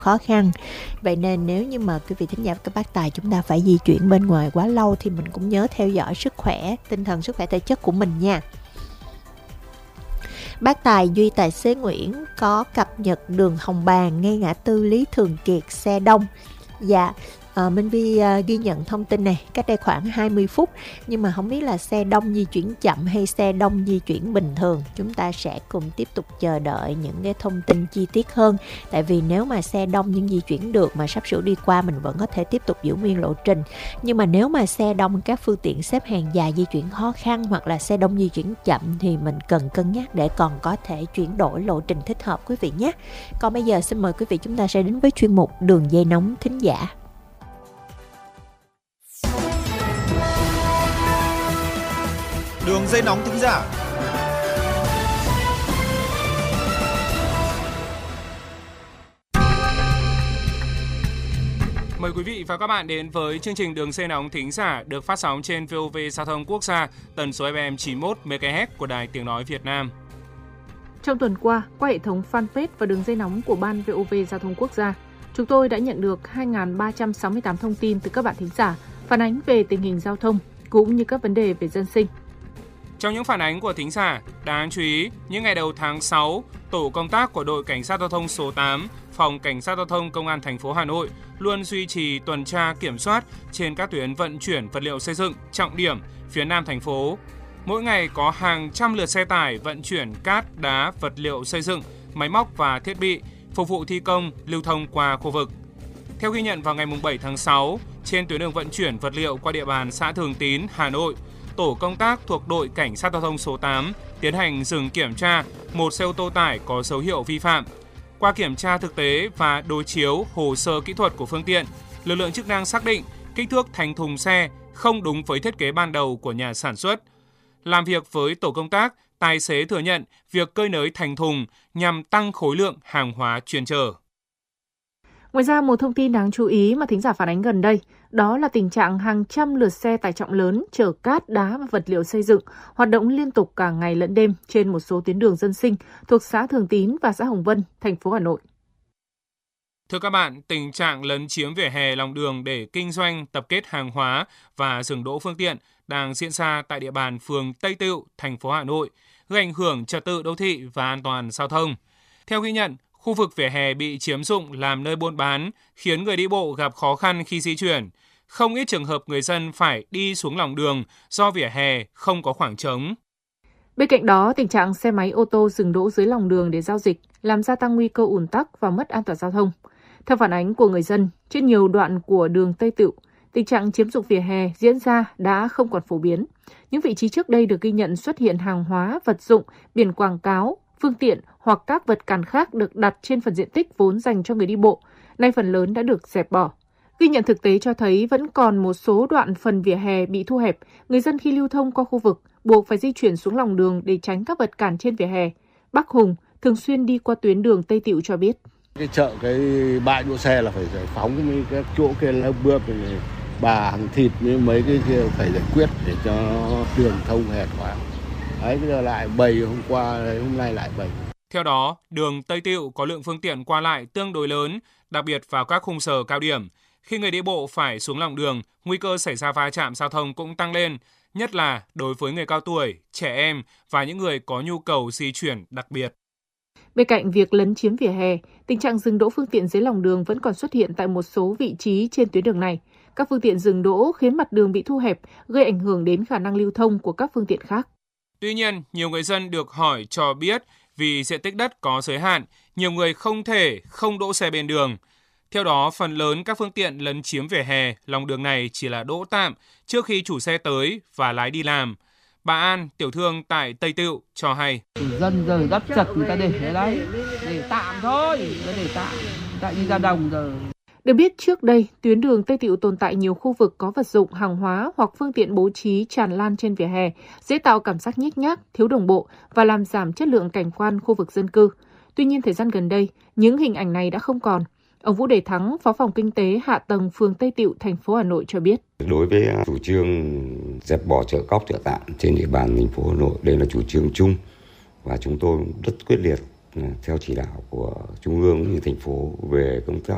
khó khăn. Vậy nên nếu như mà quý vị thính giả và các bác tài chúng ta phải di chuyển bên ngoài quá lâu thì mình cũng nhớ theo dõi sức khỏe, tinh thần, sức khỏe thể chất của mình nha. Bác Tài Duy tài xế Nguyễn có cập nhật đường Hồng Bàng ngay ngã tư Lý Thường Kiệt xe đông. Dạ, Minh Vi ghi nhận thông tin này cách đây khoảng 20 phút. Nhưng mà không biết là xe đông di chuyển chậm hay xe đông di chuyển bình thường. Chúng ta sẽ cùng tiếp tục chờ đợi những cái thông tin chi tiết hơn. Tại vì nếu mà xe đông nhưng di chuyển được mà sắp sửa đi qua, mình vẫn có thể tiếp tục giữ nguyên lộ trình. Nhưng mà nếu mà xe đông, các phương tiện xếp hàng dài di chuyển khó khăn, hoặc là xe đông di chuyển chậm, thì mình cần cân nhắc để còn có thể chuyển đổi lộ trình thích hợp quý vị nhé. Còn bây giờ xin mời quý vị chúng ta sẽ đến với chuyên mục Đường dây nóng thính giả. Đường dây nóng thính giả. Mời quý vị và các bạn đến với chương trình Đường dây nóng thính giả được phát sóng trên VOV Giao thông Quốc gia, tần số FM 91 MHz của Đài Tiếng nói Việt Nam. Trong tuần qua, qua hệ thống fanpage và đường dây nóng của Ban VOV Giao thông Quốc gia, chúng tôi đã nhận được 2.368 thông tin từ các bạn thính giả phản ánh về tình hình giao thông cũng như các vấn đề về dân sinh. Trong những phản ánh của thính giả, đáng chú ý, những ngày đầu tháng 6, tổ công tác của đội cảnh sát giao thông số 8, phòng cảnh sát giao thông công an thành phố Hà Nội luôn duy trì tuần tra kiểm soát trên các tuyến vận chuyển vật liệu xây dựng trọng điểm phía nam thành phố. Mỗi ngày có hàng trăm lượt xe tải vận chuyển cát, đá, vật liệu xây dựng, máy móc và thiết bị phục vụ thi công lưu thông qua khu vực. Theo ghi nhận vào ngày 7 tháng 6, trên tuyến đường vận chuyển vật liệu qua địa bàn xã Thường Tín, Hà Nội, tổ công tác thuộc đội cảnh sát giao thông số 8 tiến hành dừng kiểm tra một xe ô tô tải có dấu hiệu vi phạm. Qua kiểm tra thực tế và đối chiếu hồ sơ kỹ thuật của phương tiện, lực lượng chức năng xác định kích thước thành thùng xe không đúng với thiết kế ban đầu của nhà sản xuất. Làm việc với tổ công tác, tài xế thừa nhận việc cơi nới thành thùng nhằm tăng khối lượng hàng hóa chuyên chở. Ngoài ra, một thông tin đáng chú ý mà thính giả phản ánh gần đây, đó là tình trạng hàng trăm lượt xe tải trọng lớn chở cát, đá và vật liệu xây dựng hoạt động liên tục cả ngày lẫn đêm trên một số tuyến đường dân sinh thuộc xã Thường Tín và xã Hồng Vân, thành phố Hà Nội. Thưa các bạn, tình trạng lấn chiếm vỉa hè lòng đường để kinh doanh, tập kết hàng hóa và dừng đỗ phương tiện đang diễn ra tại địa bàn phường Tây Tựu, thành phố Hà Nội, gây ảnh hưởng trật tự đô thị và an toàn giao thông. Theo ghi nhận, khu vực vỉa hè bị chiếm dụng làm nơi buôn bán, khiến người đi bộ gặp khó khăn khi di chuyển. Không ít trường hợp người dân phải đi xuống lòng đường do vỉa hè không có khoảng trống. Bên cạnh đó, tình trạng xe máy ô tô dừng đỗ dưới lòng đường để giao dịch làm gia tăng nguy cơ ùn tắc và mất an toàn giao thông. Theo phản ánh của người dân, trên nhiều đoạn của đường Tây Tựu, tình trạng chiếm dụng vỉa hè diễn ra đã không còn phổ biến. Những vị trí trước đây được ghi nhận xuất hiện hàng hóa, vật dụng, biển quảng cáo, phương tiện hoặc các vật cản khác được đặt trên phần diện tích vốn dành cho người đi bộ, nay phần lớn đã được dẹp bỏ. Ghi nhận thực tế cho thấy vẫn còn một số đoạn phần vỉa hè bị thu hẹp, người dân khi lưu thông qua khu vực buộc phải di chuyển xuống lòng đường để tránh các vật cản trên vỉa hè. Bác Hùng thường xuyên đi qua tuyến đường Tây Tựu cho biết. Cái chợ, cái bãi đỗ xe là phải giải phóng cái chỗ kia là bước bà hàng thịt với mấy cái kia phải giải quyết để cho đường thông hề thoáng. Đấy, bây giờ lại bầy hôm qua, hôm nay lại bầy. Theo đó, đường Tây Tựu có lượng phương tiện qua lại tương đối lớn, đặc biệt vào các khung giờ cao điểm. Khi người đi bộ phải xuống lòng đường, nguy cơ xảy ra va chạm giao thông cũng tăng lên, nhất là đối với người cao tuổi, trẻ em và những người có nhu cầu di chuyển đặc biệt. Bên cạnh việc lấn chiếm vỉa hè, tình trạng dừng đỗ phương tiện dưới lòng đường vẫn còn xuất hiện tại một số vị trí trên tuyến đường này. Các phương tiện dừng đỗ khiến mặt đường bị thu hẹp, gây ảnh hưởng đến khả năng lưu thông của các phương tiện khác. Tuy nhiên, nhiều người dân được hỏi cho biết vì diện tích đất có giới hạn, nhiều người không thể không đỗ xe bên đường. Theo đó, phần lớn các phương tiện lấn chiếm vỉa hè, lòng đường này chỉ là đỗ tạm trước khi chủ xe tới và lái đi làm. Bà An, tiểu thương tại Tây Tựu, cho hay. Dân giờ gấp chật người ta để ở đấy, để tạm thôi, để tạm, tại đi ra đồng giờ. Được biết trước đây, tuyến đường Tây Tựu tồn tại nhiều khu vực có vật dụng, hàng hóa hoặc phương tiện bố trí tràn lan trên vỉa hè, dễ tạo cảm giác nhếch nhác, thiếu đồng bộ và làm giảm chất lượng cảnh quan khu vực dân cư. Tuy nhiên, thời gian gần đây, những hình ảnh này đã không còn. Ông Vũ Đề Thắng, Phó phòng Kinh tế Hạ tầng phường Tây Tựu, thành phố Hà Nội cho biết. Đối với chủ trương dẹp bỏ chợ cóc, chợ tạm trên địa bàn thành phố Hà Nội, đây là chủ trương chung và chúng tôi rất quyết liệt theo chỉ đạo của Trung ương cũng như thành phố về công tác